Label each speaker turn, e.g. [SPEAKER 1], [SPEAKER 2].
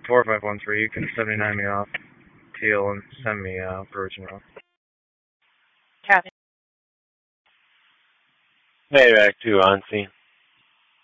[SPEAKER 1] 4513, you can 79 me off Teal and send me Virgin Road.
[SPEAKER 2] Copy.
[SPEAKER 3] Hey, back to on scene.